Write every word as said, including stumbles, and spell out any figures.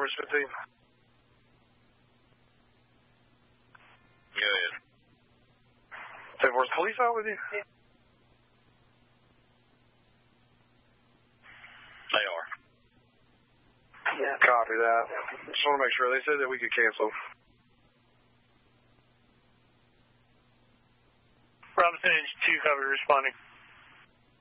Farmers fifteen. Go ahead. ten four, is police out with you? They are. Yeah. Copy that. Just want to make sure. They said that we could cancel. Robinson H two, copy, responding.